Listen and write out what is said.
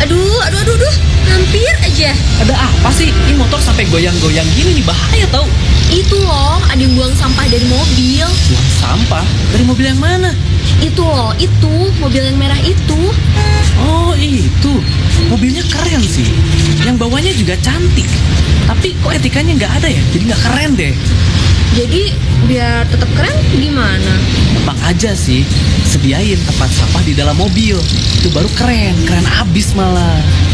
Aduh, hampir aja. Ada apa sih? Ini motor sampai goyang-goyang gini nih, bahaya tau. Itu loh, ada yang buang sampah dari mobil. Buang sampah? Dari mobil yang mana? Itu loh, itu mobil yang merah itu. Oh itu, mobilnya keren sih. Yang bawahnya juga cantik. Tapi kok etikanya nggak ada ya? Jadi nggak keren deh. Jadi biar tetap keren gimana? Gampang aja sih, sediain tempat sampah di dalam mobil. Itu baru keren abis malah.